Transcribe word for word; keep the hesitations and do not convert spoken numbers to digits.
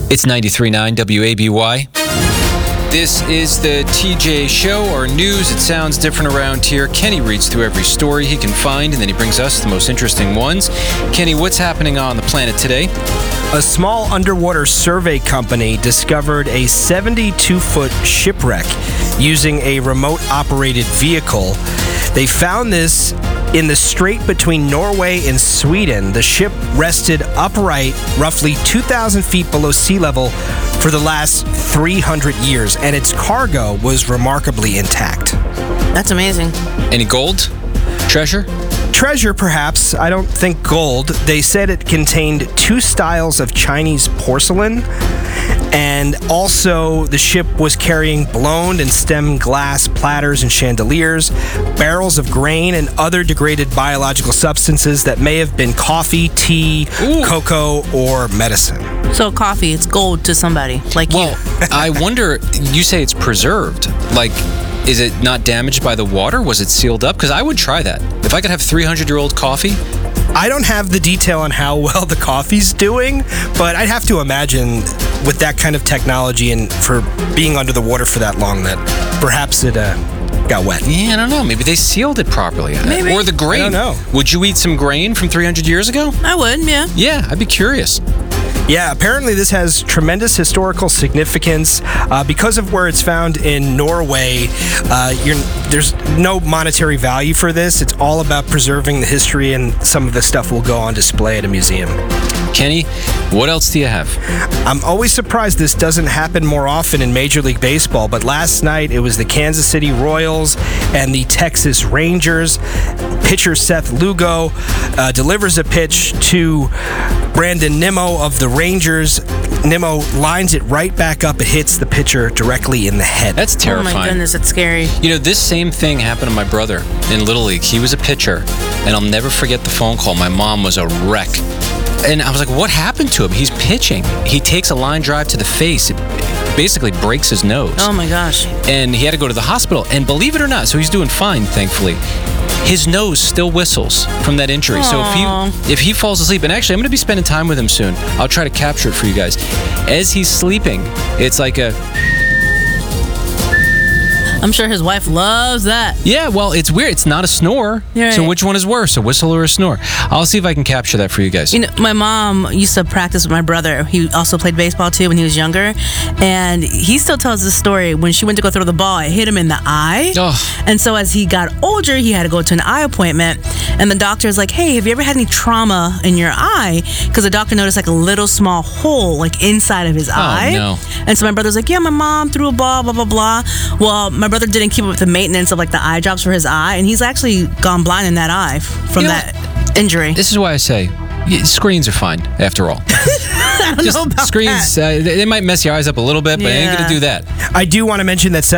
It's ninety-three point nine W A B Y. This is the T J Show, our news. It sounds different around here. Kenny reads through every story he can find, and then he brings us the most interesting ones. Kenny, what's happening on the planet today? A small underwater survey company discovered a seventy-two foot shipwreck using a remote-operated vehicle. They found this in the strait between Norway and Sweden. The ship rested upright roughly two thousand feet below sea level for the last three hundred years, and its cargo was remarkably intact. That's amazing. Any gold? Treasure? Treasure, perhaps. I don't think gold. They said it contained two styles of Chinese porcelain, and also the ship was carrying blown and stemmed glass platters and chandeliers, barrels of grain, and other degraded biological substances that may have been coffee, tea, Ooh. cocoa, or medicine. So coffee, it's gold to somebody like well, you. I wonder, you say it's preserved. Like, is it not damaged by the water? Was it sealed up? Because I would try that. If I could have three hundred year old coffee. I don't have the detail on how well the coffee's doing, but I'd have to imagine with that kind of technology and for being under the water for that long that perhaps it uh, got wet. Yeah, I don't know. Maybe they sealed it properly. Maybe. Or the grain. I don't know. Would you eat some grain from three hundred years ago? I would, yeah. Yeah, I'd be curious. Yeah, apparently this has tremendous historical significance uh, because of where it's found in Norway. Uh, you're, there's no monetary value for this. It's all about preserving the history, and some of the stuff will go on display at a museum. Kenny, what else do you have? I'm always surprised this doesn't happen more often in Major League Baseball, but last night it was the Kansas City Royals and the Texas Rangers. Pitcher Seth Lugo uh, delivers a pitch to Brandon Nimmo of the Rangers. Nimmo lines it right back up. It hits the pitcher directly in the head. That's terrifying. Oh my goodness, it's scary. You know, this same thing happened to my brother in Little League. He was a pitcher, and I'll never forget the phone call. My mom was a wreck. And I was like, what happened to him? He's pitching. He takes a line drive to the face. It basically breaks his nose. Oh my gosh. And he had to go to the hospital. And believe it or not, so he's doing fine, thankfully. His nose still whistles from that injury. Aww. So if he if he falls asleep, and actually I'm going to be spending time with him soon. I'll try to capture it for you guys. As he's sleeping, it's like a... I'm sure his wife loves that. Yeah, well, it's weird. It's not a snore. Right. So which one is worse, a whistle or a snore? I'll see if I can capture that for you guys. You know, my mom used to practice with my brother. He also played baseball too when he was younger, and he still tells the story when she went to go throw the ball, it hit him in the eye. Oh. And so as he got older, he had to go to an eye appointment, and the doctor was like, "Hey, have you ever had any trauma in your eye?" Because the doctor noticed like a little small hole like inside of his eye. Oh no! And so my brother's like, "Yeah, my mom threw a ball, blah blah blah." Well, my brother didn't keep up with the maintenance of like the eye drops for his eye, and he's actually gone blind in that eye from You know that what? injury. This is why I say yeah, screens are fine after all. I don't Just know about screens, that. uh, they, they might mess your eyes up a little bit, but Yeah. it ain't gonna do that. I do want to mention that Seth